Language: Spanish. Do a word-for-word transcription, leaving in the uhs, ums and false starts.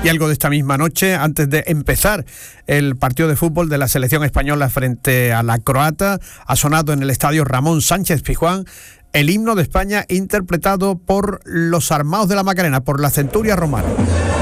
Y algo de esta misma noche, antes de empezar el partido de fútbol de la selección española frente a la croata, ha sonado en el estadio Ramón Sánchez Pizjuán el himno de España interpretado por los Armados de la Macarena, por la Centuria Romana.